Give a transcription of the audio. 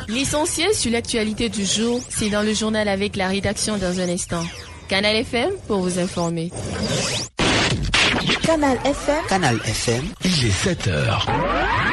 L'essentiel sur l'actualité du jour, c'est dans le journal avec la rédaction dans un instant. Canal FM pour vous informer. Canal FM. Canal FM. Il est 7 heures.